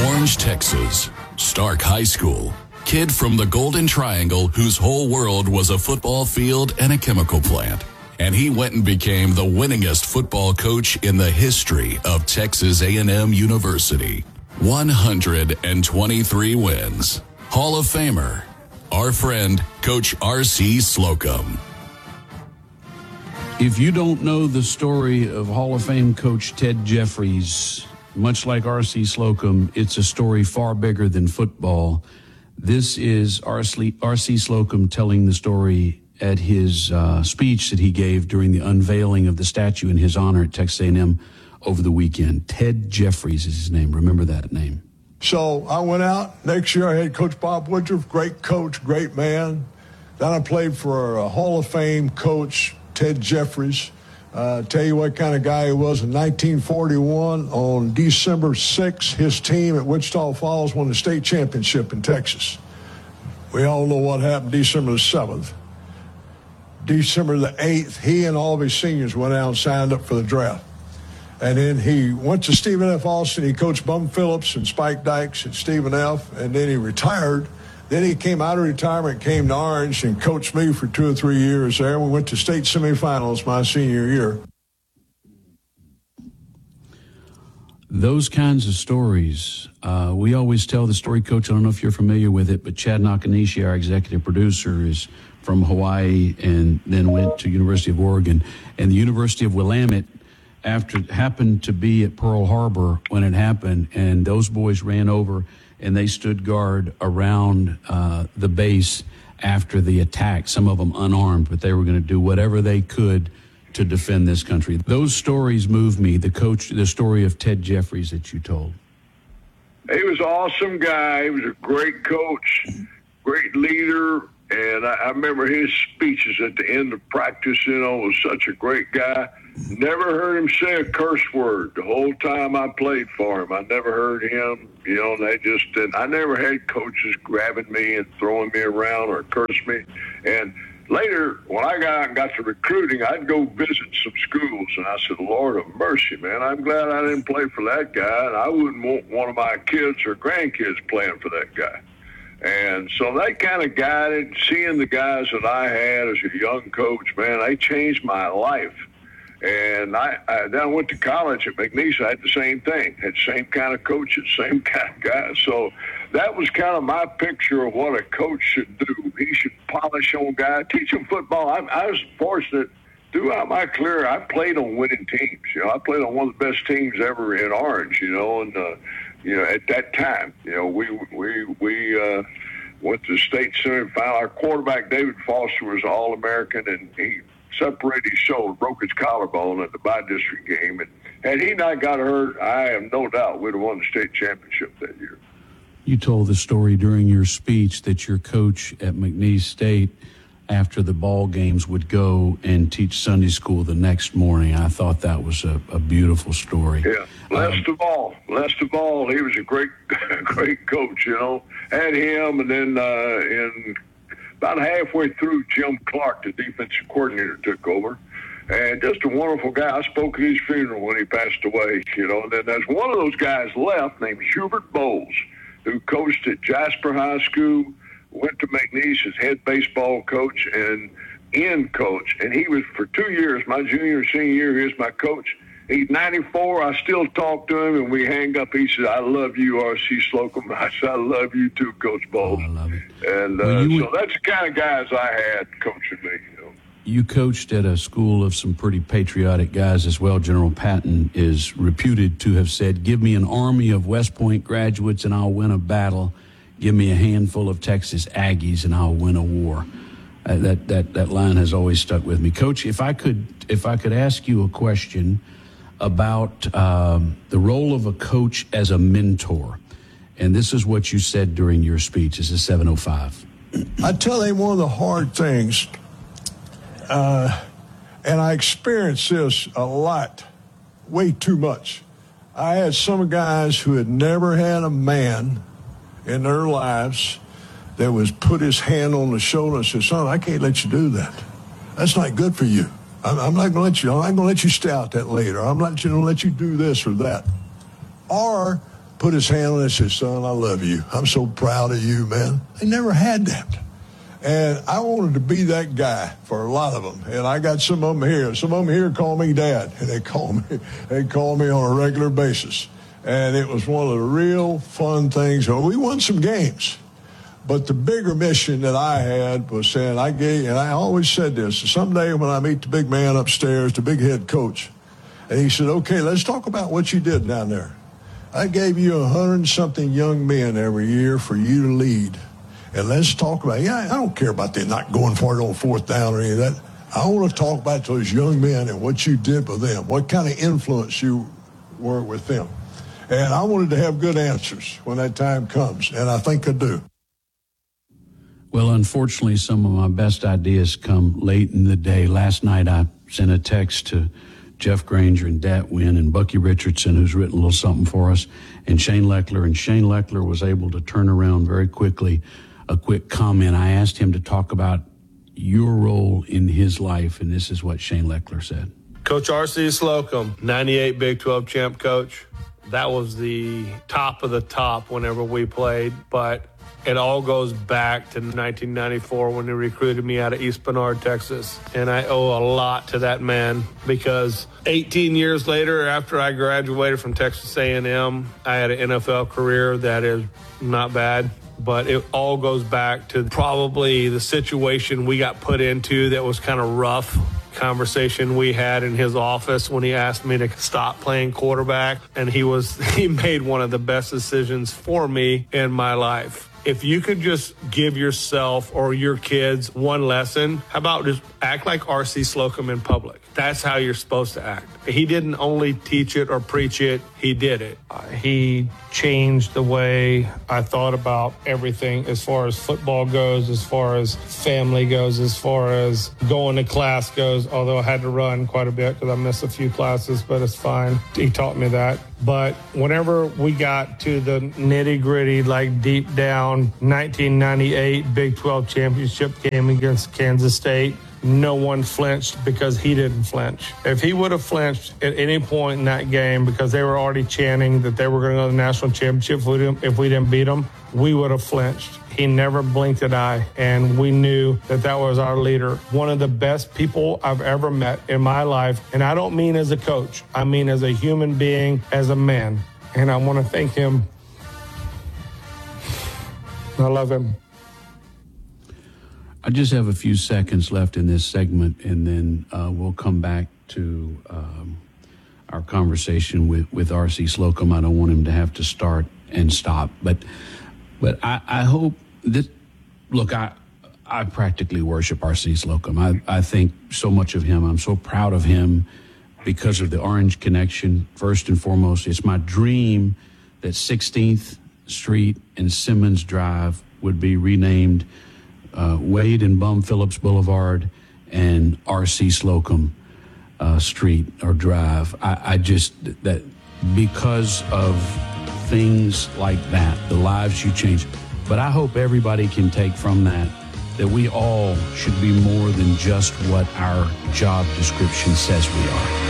Orange, Texas, Stark High School. Kid from the Golden Triangle whose whole world was a football field and a chemical plant. And he went and became the winningest football coach in the history of Texas A&M University. 123 wins. Hall of Famer, our friend, Coach R.C. Slocum. If you don't know the story of Hall of Fame coach Ted Jeffries, much like R.C. Slocum, it's a story far bigger than football. This is R.C. Slocum telling the story at his speech that he gave during the unveiling of the statue in his honor at Texas A&M over the weekend. Ted Jeffries is his name. Remember that name. So I went out. Next year I had Coach Bob Woodruff, great coach, great man. Then I played for a Hall of Fame coach, Ted Jeffries. Tell you what kind of guy he was. In 1941, on December 6th, his team at Wichita Falls won the state championship in Texas. We all know what happened December the 7th. December the 8th, he and all of his seniors went out and signed up for the draft. And then he went to Stephen F. Austin. He coached Bum Phillips and Spike Dykes at Stephen F., and then he retired. Then he came out of retirement, came to Orange, and coached me for 2 or 3 years there. We went to state semifinals my senior year. Those kinds of stories, we always tell the story, Coach. I don't know if you're familiar with it, but Chad Nakanishi, our executive producer, is from Hawaii and then went to University of Oregon. And the University of Willamette happened to be at Pearl Harbor when it happened, and those boys ran over and they stood guard around the base after the attack, some of them unarmed, but they were going to do whatever they could to defend this country. Those stories moved me, the story of Ted Jeffries that you told. He was an awesome guy. He was a great coach, great leader, and I remember his speeches at the end of practice, was such a great guy. Never heard him say a curse word the whole time I played for him. I never heard him, I never had coaches grabbing me and throwing me around or curse me. And later, when I got out and got to recruiting, I'd go visit some schools, and I said, Lord of mercy, man, I'm glad I didn't play for that guy, and I wouldn't want one of my kids or grandkids playing for that guy. And so that kind of guided, seeing the guys that I had as a young coach, man, they changed my life. And then I went to college at McNeese. I had the same thing, had the same kind of coaches, same kind of guys. So that was kind of my picture of what a coach should do. He should polish on guys, teach them football. I was fortunate throughout my career. I played on winning teams. I played on one of the best teams ever in Orange. And at that time, we went to the state semifinal. Our quarterback David Foster was All-American, and he separated his shoulder, broke his collarbone at the by-district game. And had he not got hurt, I have no doubt we'd have won the state championship that year. You told the story during your speech that your coach at McNeese State, after the ball games, would go and teach Sunday school the next morning. I thought that was a beautiful story. Yeah, last of all, he was a great coach, Had him, and then about halfway through, Jim Clark, the defensive coordinator, took over. And just a wonderful guy. I spoke at his funeral when he passed away, And then there's one of those guys left named Hubert Bowles, who coached at Jasper High School, went to McNeese as head baseball coach and end coach. And he was, for 2 years, my junior and senior year, he was my coach. He's 94. I still talk to him, and we hang up. He said, I love you, R.C. Slocum. I said, I love you too, Coach Bowles. Oh, I love it. And so that's the kind of guys I had coaching me. You coached at a school of some pretty patriotic guys as well. General Patton is reputed to have said, give me an army of West Point graduates and I'll win a battle. Give me a handful of Texas Aggies and I'll win a war. That line has always stuck with me. Coach, if I could ask you a question about the role of a coach as a mentor, and this is what you said during your speech. This is 7:05. I tell him one of the hard things, and I experienced this a lot, way too much. I had some guys who had never had a man in their lives that was put his hand on the shoulder and said, son, I can't let you do that. That's not good for you. I'm not going to let you stay out that late, or I'm not going to let you do this or that. Or put his hand on it and said, son, I love you. I'm so proud of you, man. They never had that. And I wanted to be that guy for a lot of them. And I got some of them here. Some of them here call me Dad. And they call me on a regular basis. And it was one of the real fun things. We won some games. But the bigger mission that I had was saying, and I always said this, someday when I meet the big man upstairs, the big head coach, and he said, okay, let's talk about what you did down there. I gave you 100-something young men every year for you to lead. And let's talk about, I don't care about them not going for it on fourth down or any of that. I want to talk about those young men and what you did with them, what kind of influence you were with them. And I wanted to have good answers when that time comes, and I think I do. Well, unfortunately, some of my best ideas come late in the day. Last night, I sent a text to Jeff Granger and Dat Wynn and Bucky Richardson, who's written a little something for us, and Shane Leckler. And Shane Leckler was able to turn around very quickly. A quick comment. I asked him to talk about your role in his life, and this is what Shane Leckler said. Coach R.C. Slocum, 98 Big 12 champ coach. That was the top of the top whenever we played, but it all goes back to 1994 when he recruited me out of East Bernard, Texas. And I owe a lot to that man because 18 years later, after I graduated from Texas A&M, I had an NFL career that is not bad. But it all goes back to probably the situation we got put into that was kind of rough. Conversation we had in his office when he asked me to stop playing quarterback. And he made one of the best decisions for me in my life. If you could just give yourself or your kids one lesson, how about just act like R.C. Slocum in public? That's how you're supposed to act. He didn't only teach it or preach it, he did it. He changed the way I thought about everything as far as football goes, as far as family goes, as far as going to class goes, although I had to run quite a bit because I missed a few classes, but it's fine. He taught me that. But whenever we got to the nitty-gritty, like deep down, 1998 Big 12 championship game against Kansas State, no one flinched because he didn't flinch. If he would have flinched at any point in that game because they were already chanting that they were going to go to the national championship if we didn't beat them, we would have flinched. He never blinked an eye, and we knew that that was our leader. One of the best people I've ever met in my life, and I don't mean as a coach. I mean as a human being, as a man. And I want to thank him. I love him. I just have a few seconds left in this segment, and then we'll come back to our conversation with R.C. Slocum. I don't want him to have to start and stop. But I hope that, look, I practically worship R.C. Slocum. I think so much of him. I'm so proud of him because of the Orange connection, first and foremost. It's my dream that 16th Street and Simmons Drive would be renamed Wade and Bum Phillips Boulevard and R.C. Slocum Street or Drive. I just, that because of things like that, the lives you change. But I hope everybody can take from that we all should be more than just what our job description says we are.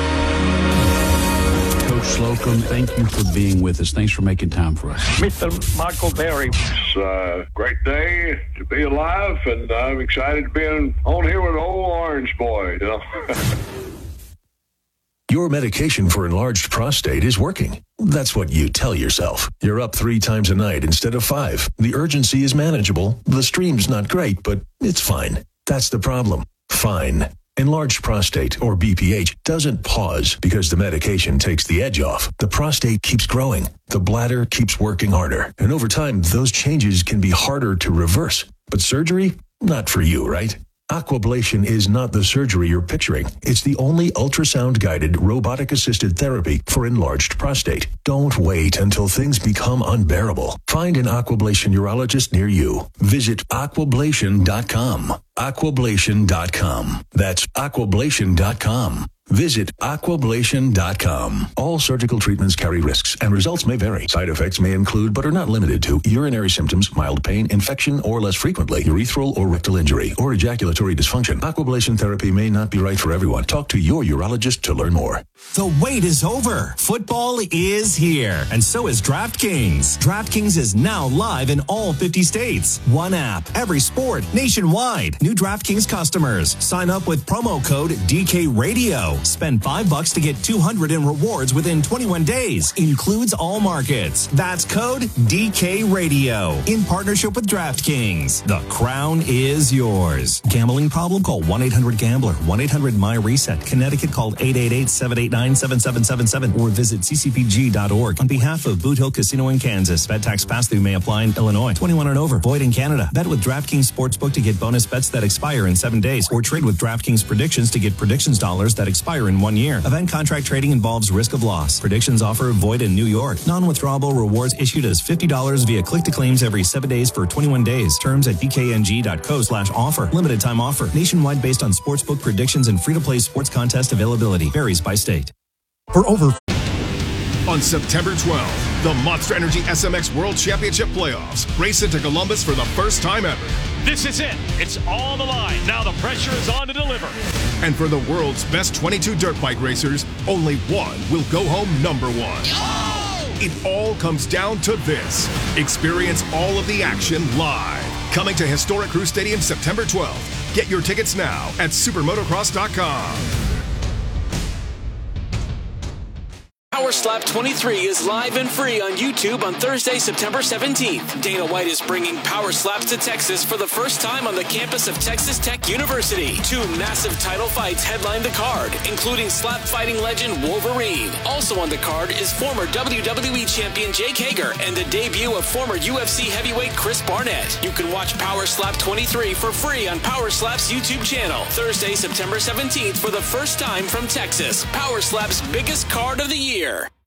Coach Slocum, thank you for being with us. Thanks for making time for us. Mr. Michael Berry. It's a great day to be alive, and I'm excited to be on here with old Orange Boy, you know. Your medication for enlarged prostate is working. That's what you tell yourself. You're up 3 times a night instead of 5. The urgency is manageable. The stream's not great, but it's fine. That's the problem. Fine. Enlarged prostate, or BPH, doesn't pause because the medication takes the edge off. The prostate keeps growing. The bladder keeps working harder. And over time, those changes can be harder to reverse. But surgery? Not for you, right? Aquablation is not the surgery you're picturing. It's the only ultrasound-guided, robotic-assisted therapy for enlarged prostate. Don't wait until things become unbearable. Find an Aquablation urologist near you. Visit aquablation.com. Aquablation.com. That's aquablation.com. Visit aquablation.com. All surgical treatments carry risks, and results may vary. Side effects may include, but are not limited to, urinary symptoms, mild pain, infection, or less frequently, urethral or rectal injury, or ejaculatory dysfunction. Aquablation therapy may not be right for everyone. Talk to your urologist to learn more. The wait is over. Football is here, and so is DraftKings. DraftKings is now live in all 50 states. One app, every sport, nationwide. New DraftKings customers. Sign up with promo code DKRadio. Spend $5 to get $200 in rewards within 21 days. Includes all markets. That's code DKRadio. In partnership with DraftKings. The crown is yours. Gambling problem? Call 1-800-GAMBLER. 1-800-MY-RESET. Connecticut, call 888-789-7777 or visit ccpg.org. On behalf of Boot Hill Casino in Kansas, bet tax pass-through may apply in Illinois. 21 and over. Void in Canada. Bet with DraftKings Sportsbook to get bonus bets that expire in 7 days, or trade with DraftKings Predictions to get predictions dollars that expire in 1 year. Event contract trading involves risk of loss. Predictions offer void in New York. Non-withdrawable rewards issued as $50 via click-to-claims every 7 days for 21 days. Terms at bkng.co/offer. Limited time offer. Nationwide based on sportsbook predictions and free-to-play sports contest availability. Varies by state. On September 12th, the Monster Energy SMX World Championship Playoffs race into Columbus for the first time ever. This is it. It's on the line. Now the pressure is on to deliver. And for the world's best 22 dirt bike racers, only one will go home number one. Oh! It all comes down to this. Experience all of the action live. Coming to Historic Crew Stadium September 12th. Get your tickets now at supermotocross.com. Power Slap 23 is live and free on YouTube on Thursday, September 17th. Dana White is bringing Power Slaps to Texas for the first time on the campus of Texas Tech University. 2 massive title fights headline the card, including slap fighting legend Wolverine. Also on the card is former WWE champion Jake Hager and the debut of former UFC heavyweight Chris Barnett. You can watch Power Slap 23 for free on Power Slap's YouTube channel. Thursday, September 17th for the first time from Texas. Power Slap's biggest card of the year.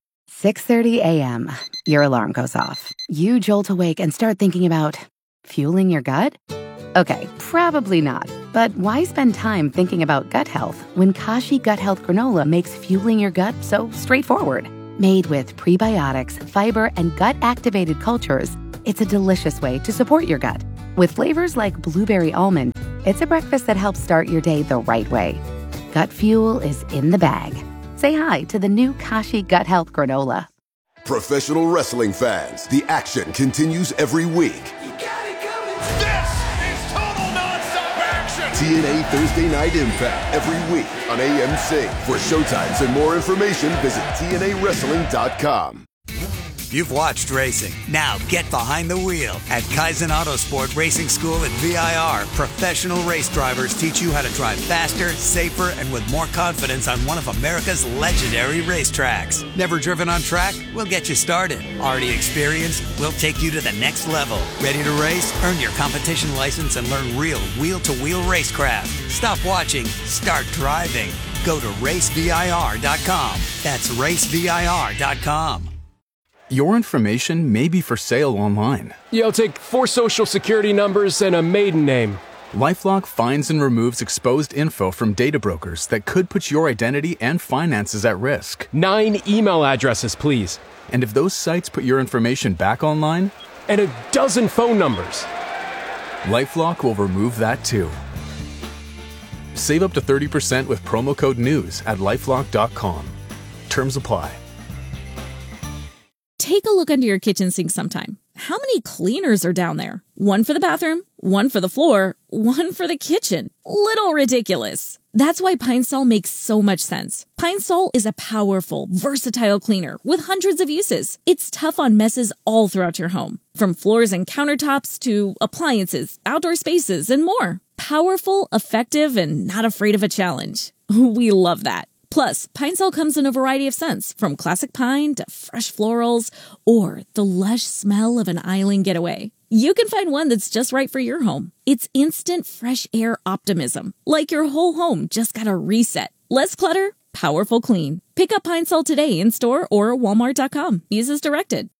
6:30 a.m. Your alarm goes off. You jolt awake and start thinking about fueling your gut? Okay, probably not. But why spend time thinking about gut health when Kashi Gut Health Granola makes fueling your gut so straightforward? Made with prebiotics, fiber, and gut-activated cultures, it's a delicious way to support your gut. With flavors like blueberry almond, it's a breakfast that helps start your day the right way. Gut fuel is in the bag. Say hi to the new Kashi Gut Health Granola. Professional wrestling fans, the action continues every week. You got it coming. This is total nonstop action. TNA Thursday Night Impact every week on AMC. For showtimes and more information, visit TNAWrestling.com. You've watched racing. Now get behind the wheel. At Kaizen Autosport Racing School at VIR, professional race drivers teach you how to drive faster, safer, and with more confidence on one of America's legendary racetracks. Never driven on track? We'll get you started. Already experienced? We'll take you to the next level. Ready to race? Earn your competition license and learn real wheel-to-wheel racecraft. Stop watching. Start driving. Go to racevir.com. That's racevir.com. Your information may be for sale online. Yeah, I'll take 4 social security numbers and a maiden name. LifeLock finds and removes exposed info from data brokers that could put your identity and finances at risk. 9 email addresses, please. And if those sites put your information back online? And a dozen phone numbers. LifeLock will remove that too. Save up to 30% with promo code NEWS at LifeLock.com. Terms apply. Take a look under your kitchen sink sometime. How many cleaners are down there? One for the bathroom, one for the floor, one for the kitchen. Little ridiculous. That's why Pine Sol makes so much sense. Pine Sol is a powerful, versatile cleaner with hundreds of uses. It's tough on messes all throughout your home, from floors and countertops to appliances, outdoor spaces, and more. Powerful, effective, and not afraid of a challenge. We love that. Plus, Pine Sol comes in a variety of scents, from classic pine to fresh florals, or the lush smell of an island getaway. You can find one that's just right for your home. It's instant fresh air optimism, like your whole home just got a reset. Less clutter, powerful clean. Pick up Pine Sol today in store or walmart.com. Use as directed.